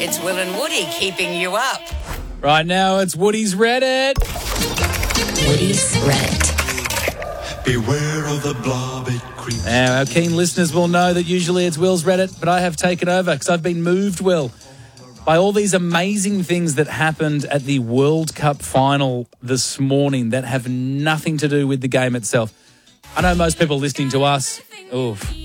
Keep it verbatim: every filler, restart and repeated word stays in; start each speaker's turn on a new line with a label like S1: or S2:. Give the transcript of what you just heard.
S1: It's Will and Woody keeping you up.
S2: Right now, it's Woody's Reddit.
S3: Woody's Reddit.
S4: Beware of the blob, it creeps.
S2: Now, our keen listeners will know that usually it's Will's Reddit, but I have taken over because I've been moved, Will, by all these amazing things that happened at the World Cup final this morning that have nothing to do with the game itself. I know most people listening to us, oof,